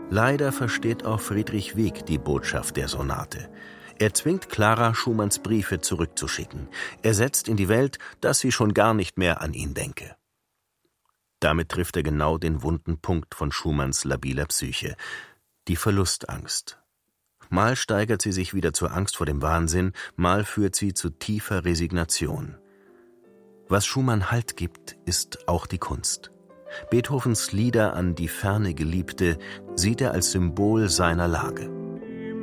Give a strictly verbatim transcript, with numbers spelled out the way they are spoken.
Leider versteht auch Friedrich Wieck die Botschaft der Sonate. Er zwingt Clara, Schumanns Briefe zurückzuschicken. Er setzt in die Welt, dass sie schon gar nicht mehr an ihn denke. Damit trifft er genau den wunden Punkt von Schumanns labiler Psyche: die Verlustangst. Mal steigert sie sich wieder zur Angst vor dem Wahnsinn, mal führt sie zu tiefer Resignation. Was Schumann Halt gibt, ist auch die Kunst. Beethovens Lieder an die ferne Geliebte sieht er als Symbol seiner Lage.